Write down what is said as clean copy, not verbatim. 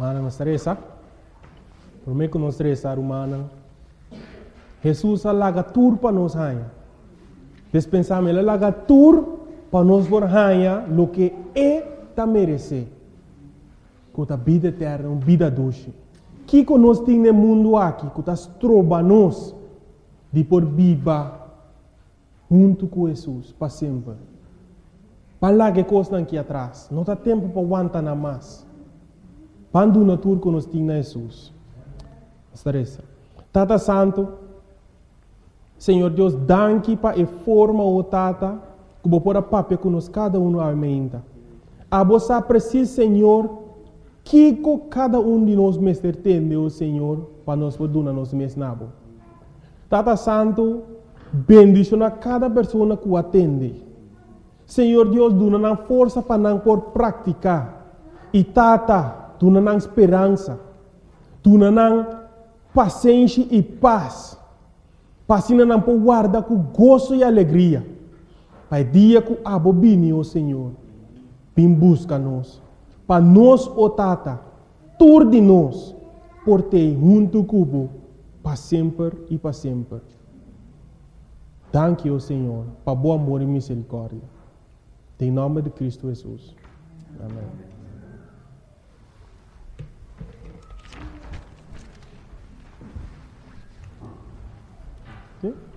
Mana não estressa. Por mim que não estressar humana. Jesus alaga tur para nós hanha. Despensamos ele alaga tur para nós por hanha lo que é ta merece. Com a vida eterna, uma vida doce. Que nós temos no mundo aqui, que nós trobamos de por viva junto com Jesus para sempre. Para lá que coisa aqui atrás, não tem tempo para aguentar nada mais. Quando na tour que nós temos Jesus. Estressa. Tata Santo, Senhor Deus, danke para a forma o Tata, que vou pôr a papel que nós cada um aumenta. A você precisa, Senhor, que cada um de nós mestre tem, o Senhor, para nós poder nos mesnabo. Tata Santo, bendição a cada pessoa que o atende. Senhor Deus, dá força para não por praticar. E Tata, dá esperança. Dá paciência e paz. Para não por guardar com gozo e alegria. Para o dia que abo bini, o Senhor, vem busca nós. Para nós, o Tata, tur de nós, por ter junto cubo, para sempre e para sempre. Danke, o Senhor, para bom amor e misericórdia. Em nome de Cristo Jesus. Amém. Okay?